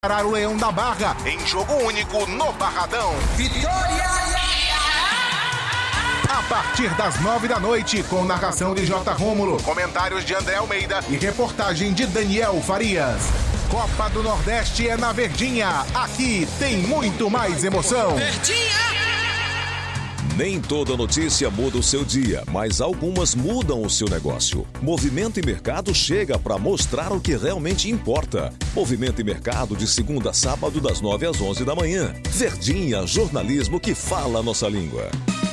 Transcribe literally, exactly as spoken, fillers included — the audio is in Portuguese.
Para o Leão da Barra, em jogo único no Barradão. Vitória! A partir das nove da noite, com narração de J. Rômulo, comentários de André Almeida e reportagem de Daniel Farias. Copa do Nordeste é na Verdinha. Aqui tem muito mais emoção. Verdinha! Nem toda notícia muda o seu dia, mas algumas mudam o seu negócio. Movimento e Mercado chega para mostrar o que realmente importa. Movimento e Mercado de segunda a sábado das nove às onze da manhã. Verdinha, jornalismo que fala a nossa língua.